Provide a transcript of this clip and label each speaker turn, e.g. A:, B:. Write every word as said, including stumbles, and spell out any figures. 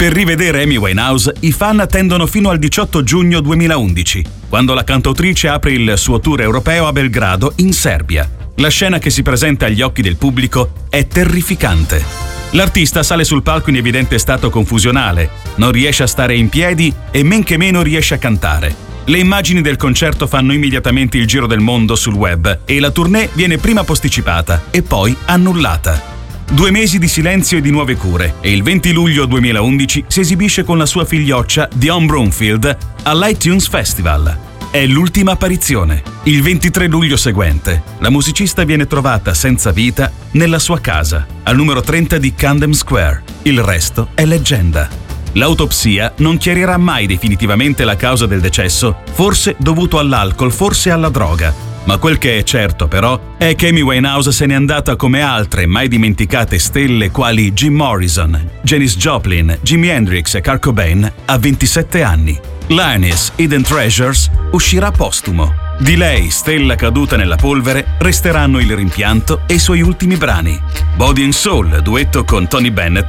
A: Per rivedere Amy Winehouse, i fan attendono fino al diciotto giugno duemilaundici, quando la cantautrice apre il suo tour europeo a Belgrado, in Serbia. La scena che si presenta agli occhi del pubblico è terrificante. L'artista sale sul palco in evidente stato confusionale, non riesce a stare in piedi e men che meno riesce a cantare. Le immagini del concerto fanno immediatamente il giro del mondo sul web e la tournée viene prima posticipata e poi annullata. Due mesi di silenzio e di nuove cure e il venti luglio duemilaundici si esibische con la sua figlioccia Dionne Bromfield all'Itunes Festival. È l'ultima apparizione. Il ventitré luglio seguente, la musicista viene trovata senza vita nella sua casa, al numero trenta di Camden Square. Il resto è leggenda. L'autopsia non chiarirà mai definitivamente la causa del decesso, forse dovuto all'alcol, forse alla droga. Ma quel che è certo, però, è che Amy Winehouse se n'è andata come altre mai dimenticate stelle quali Jim Morrison, Janis Joplin, Jimi Hendrix e Kurt Cobain a ventisette anni. Lioness Hidden Treasures uscirà postumo. Di lei, stella caduta nella polvere, resteranno il rimpianto e i suoi ultimi brani. Body and Soul, duetto con Tony Bennett,